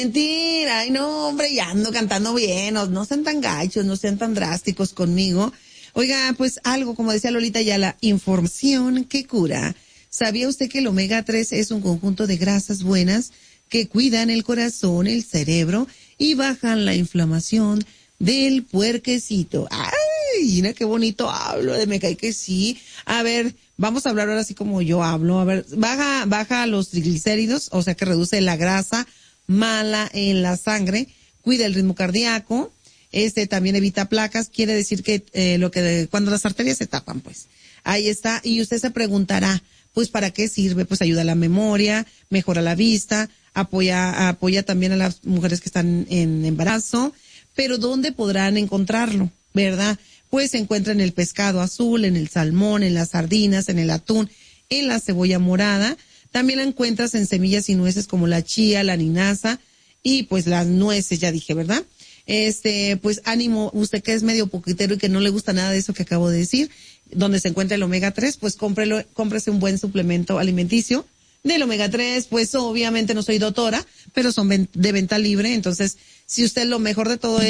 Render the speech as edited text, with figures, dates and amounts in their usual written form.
Mentira, ay no, hombre, ya ando cantando bien, no sean tan gachos, no sean tan drásticos conmigo. Oiga, pues algo, como decía Lolita, ya la información que cura. ¿Sabía usted que el omega 3 es un conjunto de grasas buenas que cuidan el corazón, el cerebro y bajan la inflamación del puerquecito? Ay, mira qué bonito hablo, me cae que sí. A ver, vamos a hablar ahora así como yo hablo. A ver, baja los triglicéridos, o sea que reduce la grasa mala en la sangre, cuida el ritmo cardíaco, también evita placas, quiere decir que cuando las arterias se tapan, pues. Ahí está, y usted se preguntará, pues ¿para qué sirve? Pues ayuda a la memoria, mejora la vista, apoya también a las mujeres que están en embarazo, pero ¿dónde podrán encontrarlo? ¿Verdad? Pues se encuentra en el pescado azul, en el salmón, en las sardinas, en el atún, en la cebolla morada. También la encuentras en semillas y nueces como la chía, la linaza y pues las nueces, ya dije, ¿verdad? Pues ánimo, usted que es medio poquitero y que no le gusta nada de eso que acabo de decir, donde se encuentra el omega 3, pues cómprese un buen suplemento alimenticio del omega 3, pues obviamente no soy doctora, pero son de venta libre, entonces si usted lo mejor de todo es